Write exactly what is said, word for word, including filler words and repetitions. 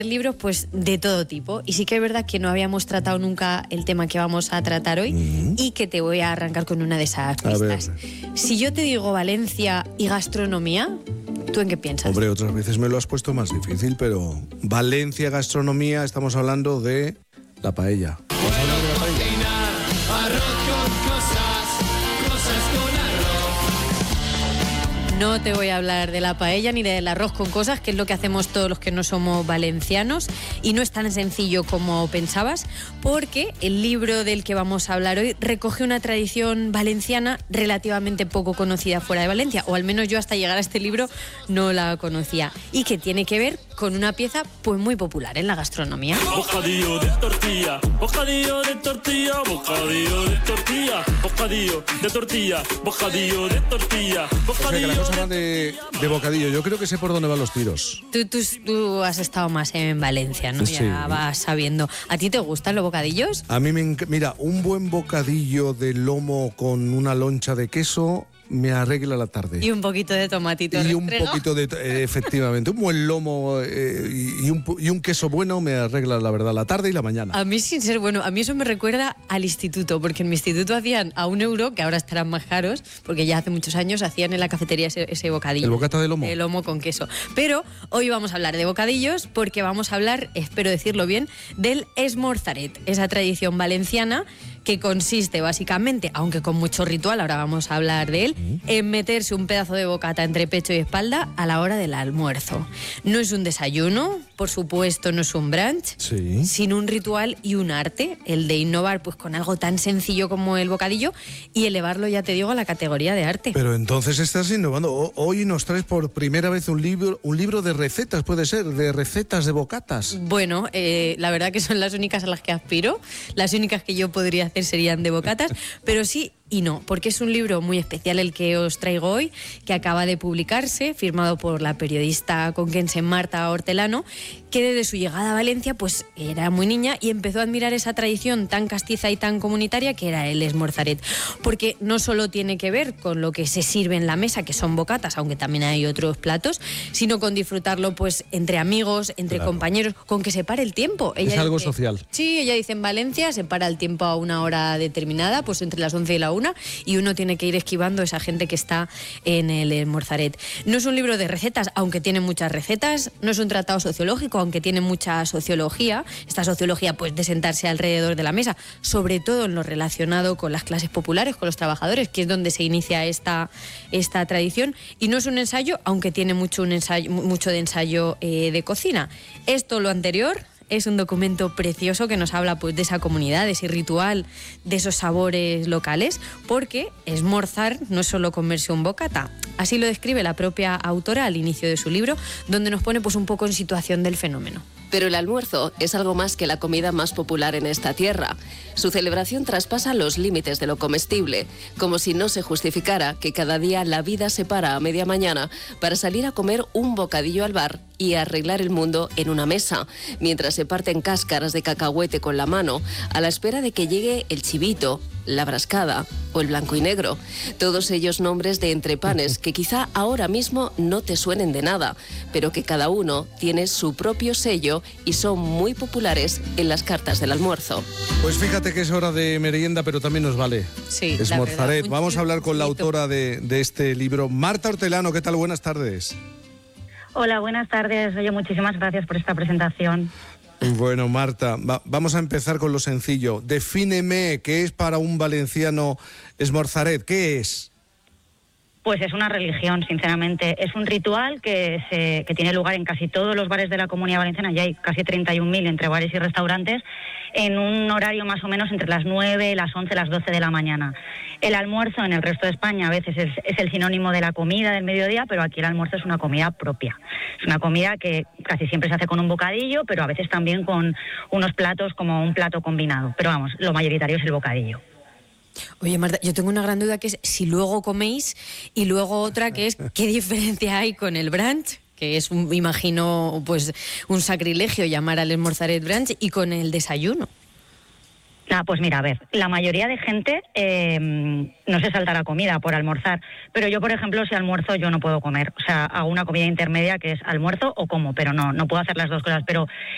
libros pues de todo tipo, y sí que es verdad que no habíamos tratado nunca el tema que vamos a tratar hoy, mm. y que te voy a arrancar con una de esas pistas. Si yo te digo Valencia y gastronomía, ¿tú en qué piensas? Hombre, otras veces me lo has puesto más difícil, pero Valencia, gastronomía, estamos hablando de la paella. ¿Vamos a hablar de la paella? Arroz con cosas, cosas con arroz. No te voy a hablar de la paella ni del arroz con cosas, que es lo que hacemos todos los que no somos valencianos, y no es tan sencillo como pensabas, porque el libro del que vamos a hablar hoy recoge una tradición valenciana relativamente poco conocida fuera de Valencia, o al menos yo hasta llegar a este libro no la conocía, y que tiene que ver con una pieza pues muy popular en la gastronomía. Bocadillo de tortilla, bocadillo de tortilla, bocadillo de tortilla, bocadillo de tortilla, bocadillo de tortilla, bocadillo. Hablan de, de bocadillo. Yo creo que sé por dónde van los tiros. Tú, tú, tú has estado más en Valencia, ¿no? Sí. Ya vas sabiendo. ¿A ti te gustan los bocadillos? A mí me enc- mira, un buen bocadillo de lomo con una loncha de queso me arregla la tarde. Y un poquito de tomatito. Y un restreno. poquito de, eh, efectivamente, un buen lomo eh, y, y, un, y un queso bueno me arregla, la verdad, la tarde y la mañana. A mí, sin ser bueno, a mí eso me recuerda al instituto, porque en mi instituto hacían a un euro, que ahora estarán más caros, porque ya hace muchos años hacían en la cafetería ese, ese bocadillo. ¿El bocata de lomo? De lomo con queso. Pero hoy vamos a hablar de bocadillos, porque vamos a hablar, espero decirlo bien, del esmorzaret, esa tradición valenciana que consiste básicamente, aunque con mucho ritual, ahora vamos a hablar de él, en meterse un pedazo de bocata entre pecho y espalda a la hora del almuerzo. No es un desayuno, por supuesto no es un brunch, sí. sino un ritual y un arte, el de innovar pues con algo tan sencillo como el bocadillo y elevarlo, ya te digo, a la categoría de arte. Pero entonces estás innovando. O- hoy nos traes por primera vez un libro, un libro de recetas, puede ser, de recetas de bocatas. Bueno, eh, la verdad que son las únicas a las que aspiro, las únicas que yo podría hacer serían de bocatas, pero sí y no, porque es un libro muy especial el que os traigo hoy, que acaba de publicarse, firmado por la periodista conquense Marta Hortelano, que desde su llegada a Valencia pues era muy niña y empezó a admirar esa tradición tan castiza y tan comunitaria que era el esmorzaret, porque no solo tiene que ver con lo que se sirve en la mesa, que son bocatas, aunque también hay otros platos, sino con disfrutarlo pues entre amigos, entre Claro. compañeros, con que se pare el tiempo. Es algo dice- social. Sí, ella dice en Valencia se para el tiempo a una hora determinada, pues entre las once y la una, y uno tiene que ir esquivando a esa gente que está en el esmorzaret. No es un libro de recetas, aunque tiene muchas recetas, no es un tratado sociológico, aunque tiene mucha sociología, esta sociología pues de sentarse alrededor de la mesa, sobre todo en lo relacionado con las clases populares, con los trabajadores, que es donde se inicia esta, esta tradición, y no es un ensayo, aunque tiene mucho, un ensayo, mucho de ensayo eh, de cocina. Esto, lo anterior, es un documento precioso que nos habla pues de esa comunidad, de ese ritual, de esos sabores locales, porque esmorzar no es solo comerse un bocata. Así lo describe la propia autora al inicio de su libro, donde nos pone pues un poco en situación del fenómeno. Pero el almuerzo es algo más que la comida más popular en esta tierra. Su celebración traspasa los límites de lo comestible, como si no se justificara que cada día la vida se para a media mañana para salir a comer un bocadillo al bar y arreglar el mundo en una mesa, mientras se parten cáscaras de cacahuete con la mano, a la espera de que llegue el chivito, la brascada o el blanco y negro. Todos ellos nombres de entrepanes que quizá ahora mismo no te suenen de nada, pero que cada uno tiene su propio sello y son muy populares en las cartas del almuerzo. Pues fíjate que es hora de merienda, pero también nos vale. Sí, la Esmorzaret. verdad, un Vamos a hablar con la chistecito. autora de, de este libro, Marta Hortelano. ¿Qué tal? Buenas tardes. Hola, buenas tardes. Oye, muchísimas gracias por esta presentación. Bueno, Marta, va- vamos a empezar con lo sencillo. Defíneme qué es para un valenciano esmorzaret. ¿Qué es? Pues es una religión, sinceramente. Es un ritual que, se, que tiene lugar en casi todos los bares de la Comunidad Valenciana, ya hay casi treinta y un mil entre bares y restaurantes, en un horario más o menos entre las nueve, las once, las doce de la mañana. El almuerzo en el resto de España a veces es, es el sinónimo de la comida del mediodía, pero aquí el almuerzo es una comida propia. Es una comida que casi siempre se hace con un bocadillo, pero a veces también con unos platos como un plato combinado. Pero vamos, lo mayoritario es el bocadillo. Oye, Marta, yo tengo una gran duda, que es si luego coméis, y luego otra que es qué diferencia hay con el brunch, que es, un, imagino, pues un sacrilegio llamar al esmorzaret brunch, y con el desayuno. Ah, pues mira, a ver, la mayoría de gente eh, no se salta la comida por almorzar, pero yo, por ejemplo, si almuerzo yo no puedo comer, o sea, hago una comida intermedia que es almuerzo o como, pero no, no puedo hacer las dos cosas, pero